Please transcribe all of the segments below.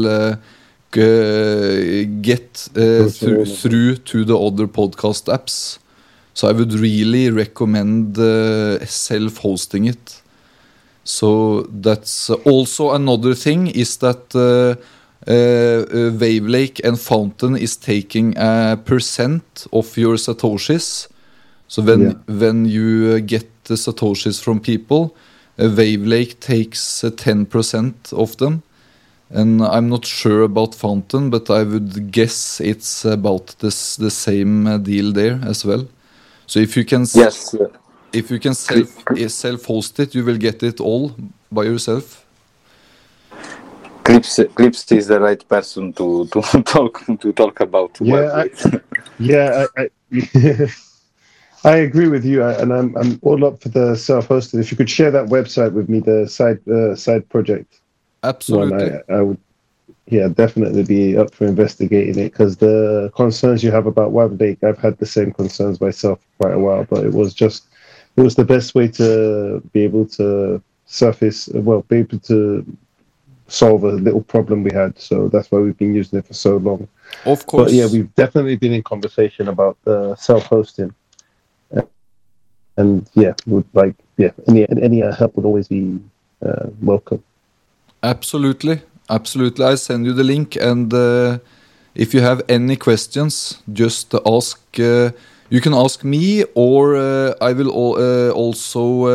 will get through to the other podcast apps. So I would really recommend self-hosting it. So that's also another thing is that Wavelake and Fountain is taking a % of your Satoshis. So when you get the Satoshis from people, Wavelake takes 10% of them. And I'm not sure about Fountain, but I would guess it's about the same deal there as well. So if you can self-host it, you will get it all by yourself. Clips is the right person to talk about. I agree with you, and I'm all up for the self-hosted. If you could share that website with me, the side project. Absolutely. I would, definitely be up for investigating it, because the concerns you have about Wavelake, I've had the same concerns myself for quite a while, but it was the best way to be able to be able to solve a little problem we had. So that's why we've been using it for so long. Of course. But we've definitely been in conversation about the self-hosting. And any help would always be welcome. Absolutely. I send you the link, and if you have any questions, just ask. You can ask me, or I will also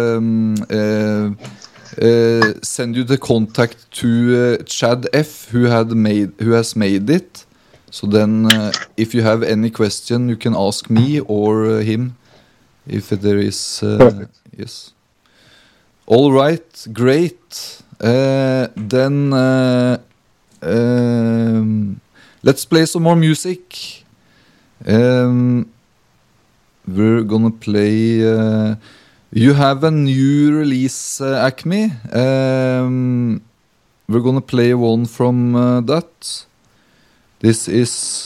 send you the contact to Chad F, who has made it. So then, if you have any question, you can ask me or him. If there is, yes. All right, great. Then let's play some more music. We're gonna play. You have a new release, Acme. We're gonna play one from that. This is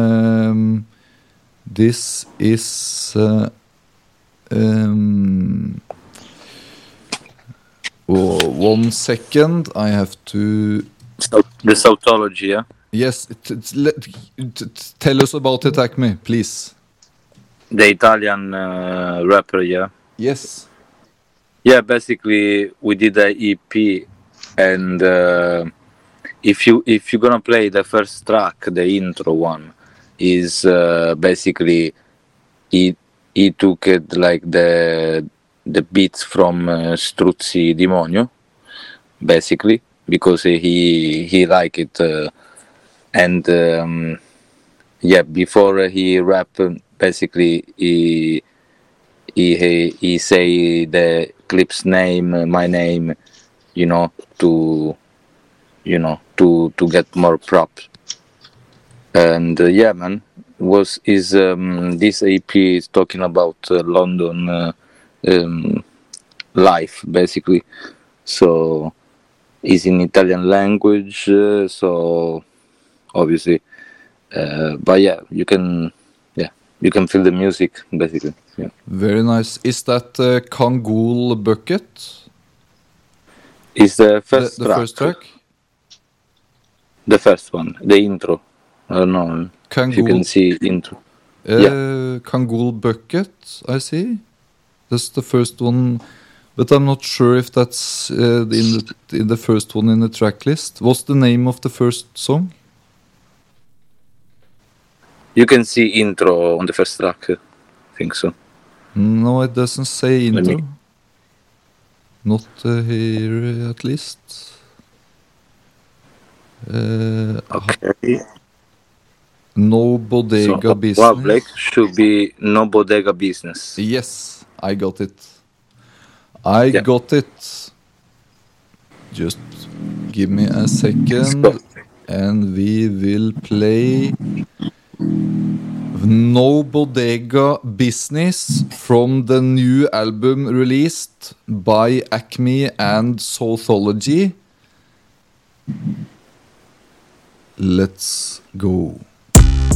1 second. I have to. The Sautology, yeah? Yes. Tell us about it, Acme, please. The Italian rapper, yeah? Yes. Yeah, basically we did an EP, and if you're gonna play the first track, the intro one, is basically he took it like the beats from Struzzi Demonio, basically, because he liked it, and before he rap, basically he say the clip's name, my name, to get more props, and man. This EP is talking about London life, basically. So it's in Italian language, so obviously, but you can feel the music, basically. Yeah. Very nice. Is that Kangol Bucket? Is the first the track. First track? The first one, the intro. I don't know. If you can see intro. Kangol Bucket, I see. That's the first one, but I'm not sure if that's in the first one in the track list. What's the name of the first song? You can see intro on the first track. I think so. No, it doesn't say intro. Not here, at least. Okay. No Bodega Business. Wavelake should be No Bodega Business. Yes, I got it. Got it. Just give me a second, and we will play No Bodega Business from the new album released by Acme and Southology. Let's go.